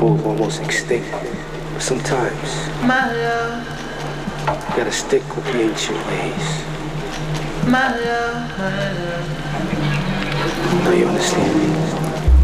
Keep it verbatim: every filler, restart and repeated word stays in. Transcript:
both almost extinct. But sometimes, my love, you gotta stick with the ancient ways. My love, my love. Now you understand me?